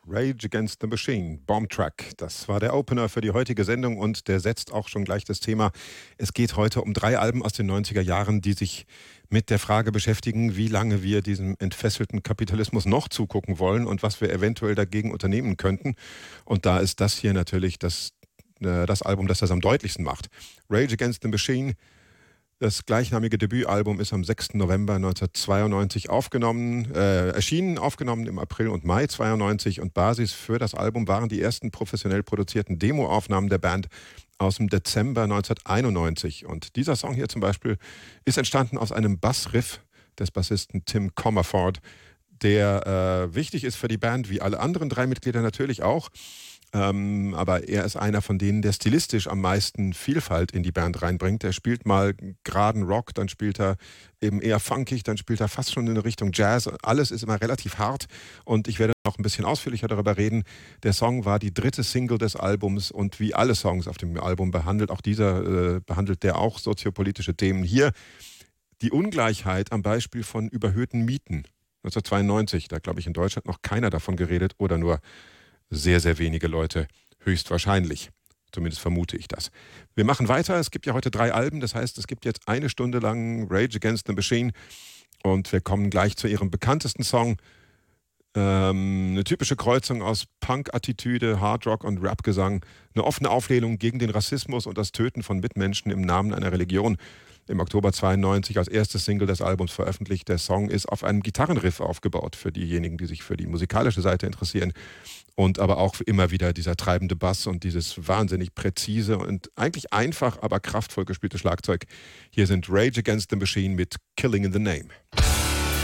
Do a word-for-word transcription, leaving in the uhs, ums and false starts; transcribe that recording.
Rage Against the Machine, Bomb Track. Das war der Opener für die heutige Sendung und der setzt auch schon gleich das Thema. Es geht heute um drei Alben aus den neunziger Jahren, die sich mit der Frage beschäftigen, wie lange wir diesem entfesselten Kapitalismus noch zugucken wollen und was wir eventuell dagegen unternehmen könnten. Und da ist das hier natürlich das, äh, das Album, das das am deutlichsten macht. Rage Against the Machine. Das gleichnamige Debütalbum ist am sechsten November neunzehnhundertzweiundneunzig aufgenommen, äh, erschienen, aufgenommen im April und Mai zweiundneunzig und Basis für das Album waren die ersten professionell produzierten Demoaufnahmen der Band aus dem Dezember neunzehnhunderteinundneunzig. Und dieser Song hier zum Beispiel ist entstanden aus einem Bassriff des Bassisten Tim Comerford, der äh, wichtig ist für die Band, wie alle anderen drei Mitglieder natürlich auch. Ähm, aber er ist einer von denen, der stilistisch am meisten Vielfalt in die Band reinbringt. Er spielt mal geraden Rock, dann spielt er eben eher funkig, dann spielt er fast schon in Richtung Jazz. Alles ist immer relativ hart und ich werde noch ein bisschen ausführlicher darüber reden. Der Song war die dritte Single des Albums und wie alle Songs auf dem Album behandelt, auch dieser äh, behandelt der auch soziopolitische Themen. Hier die Ungleichheit am Beispiel von überhöhten Mieten. neunzehnhundertzweiundneunzig, da glaube ich in Deutschland noch keiner davon geredet oder nur sehr, sehr wenige Leute, höchstwahrscheinlich. Zumindest vermute ich das. Wir machen weiter. Es gibt ja heute drei Alben. Das heißt, es gibt jetzt eine Stunde lang Rage Against the Machine. Und wir kommen gleich zu ihrem bekanntesten Song. Ähm, eine typische Kreuzung aus Punk-Attitüde, Hardrock und Rap-Gesang. Eine offene Auflehnung gegen den Rassismus und das Töten von Mitmenschen im Namen einer Religion. Im Oktober zweiundneunzig als erstes Single des Albums veröffentlicht. Der Song ist auf einem Gitarrenriff aufgebaut, für diejenigen, die sich für die musikalische Seite interessieren. Und aber auch immer wieder dieser treibende Bass und dieses wahnsinnig präzise und eigentlich einfach, aber kraftvoll gespielte Schlagzeug. Hier sind Rage Against the Machine mit Killing in the Name.